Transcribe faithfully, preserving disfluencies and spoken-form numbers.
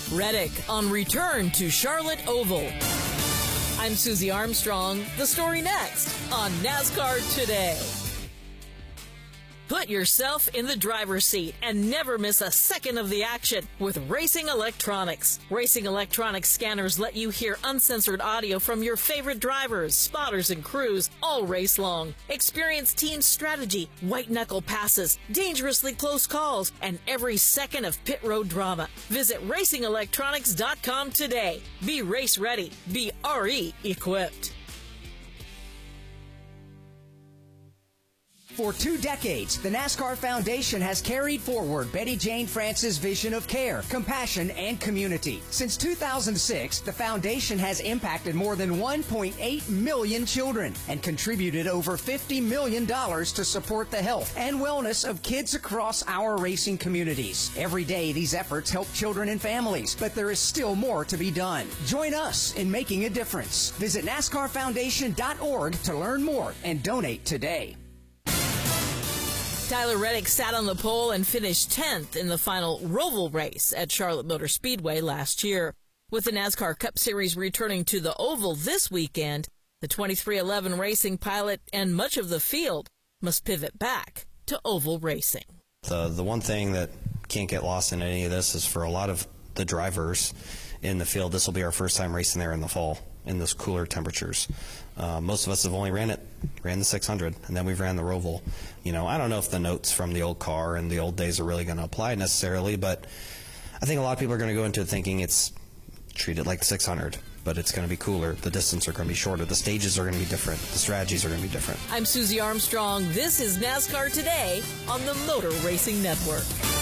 Reddick on return to Charlotte Oval. I'm Susie Armstrong. The story next on NASCAR Today. Put yourself in the driver's seat and never miss a second of the action with Racing Electronics. Racing Electronics scanners let you hear uncensored audio from your favorite drivers, spotters, and crews all race long. Experience team strategy, white-knuckle passes, dangerously close calls, and every second of pit road drama. Visit racing electronics dot com today. Be race ready. Be R E equipped. For two decades, the NASCAR Foundation has carried forward Betty Jane France's vision of care, compassion, and community. Since two thousand six, the foundation has impacted more than one point eight million children and contributed over fifty million dollars to support the health and wellness of kids across our racing communities. Every day, these efforts help children and families, but there is still more to be done. Join us in making a difference. Visit NASCAR Foundation dot org to learn more and donate today. Tyler Reddick sat on the pole and finished tenth in the final Roval race at Charlotte Motor Speedway last year. With the NASCAR Cup Series returning to the Oval this weekend, the twenty-three eleven racing pilot and much of the field must pivot back to oval racing. The, the one thing that can't get lost in any of this is for a lot of the drivers in the field, this will be our first time racing there in the fall in those cooler temperatures. Uh, most of us have only ran it, ran the six hundred, and then we've ran the Roval. You know, I don't know if the notes from the old car and the old days are really going to apply necessarily, but I think a lot of people are going to go into it thinking it's treated like the six hundred, but it's going to be cooler. The distance are going to be shorter. The stages are going to be different. The strategies are going to be different. I'm Susie Armstrong. This is NASCAR Today on the Motor Racing Network.